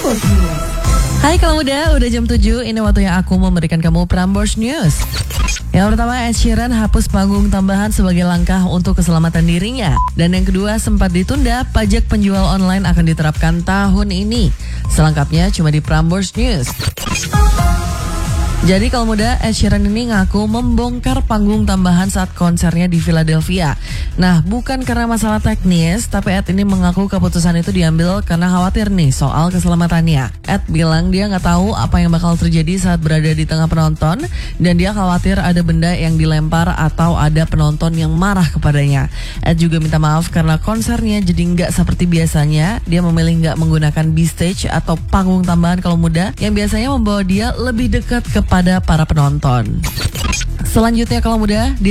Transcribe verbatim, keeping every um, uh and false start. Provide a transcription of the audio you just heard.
Prambors News. Hai kalau muda, udah jam tujuh, ini waktunya aku memberikan kamu Prambors News. Yang pertama, Ed Sheeran hapus panggung tambahan sebagai langkah untuk keselamatan dirinya. Dan yang kedua, sempat ditunda, pajak penjual online akan diterapkan tahun ini. Selengkapnya cuma di Prambors News. Jadi kalau muda, Ed Sheeran ini ngaku membongkar panggung tambahan saat konsernya di Philadelphia. Nah, bukan karena masalah teknis, tapi Ed ini mengaku keputusan itu diambil karena khawatir nih soal keselamatannya. Ed bilang dia nggak tahu apa yang bakal terjadi saat berada di tengah penonton, dan dia khawatir ada benda yang dilempar atau ada penonton yang marah kepadanya. Ed juga minta maaf karena konsernya jadi nggak seperti biasanya. Dia memilih nggak menggunakan B-stage atau panggung tambahan kalau muda yang biasanya membawa dia lebih dekat kepada para penonton. Selanjutnya kalau muda, di